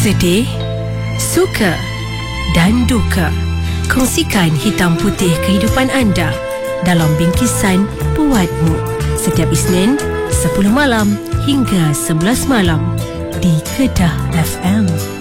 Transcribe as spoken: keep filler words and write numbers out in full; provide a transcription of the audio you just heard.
Sedih, suka dan duka. Kongsikan hitam putih kehidupan anda dalam bingkisan Buatmu. Setiap Isnin sepuluh malam hingga sebelas malam di Kedah F M.